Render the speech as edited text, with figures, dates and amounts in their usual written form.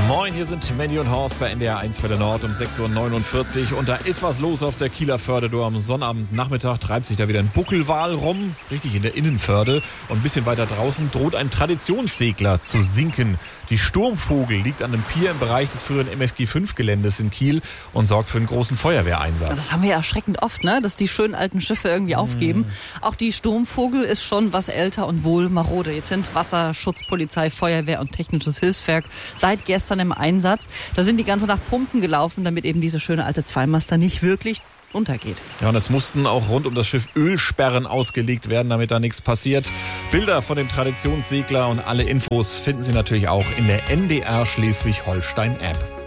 Moin, hier sind Mandy und Horst bei NDR 1 für der Nord um 6.49 Uhr. Und da ist was los auf der Kieler Förde. Du, am Sonnabendnachmittag treibt sich da wieder ein Buckelwal rum, richtig in der Innenförde. Und ein bisschen weiter draußen droht ein Traditionssegler zu sinken. Die Sturmvogel liegt an einem Pier im Bereich des früheren MFG-5-Geländes in Kiel und sorgt für einen großen Feuerwehreinsatz. Das haben wir ja erschreckend oft, ne? Dass die schönen alten Schiffe irgendwie aufgeben. Auch die Sturmvogel ist schon was älter und wohl marode. Jetzt sind Wasserschutzpolizei, Feuerwehr und Technisches Hilfswerk seit gestern im Einsatz. Da sind die ganze Nacht Pumpen gelaufen, damit eben diese schöne alte Zweimaster nicht wirklich untergeht. Ja, und es mussten auch rund um das Schiff Ölsperren ausgelegt werden, damit da nichts passiert. Bilder von dem Traditionssegler und alle Infos finden Sie natürlich auch in der NDR Schleswig-Holstein-App.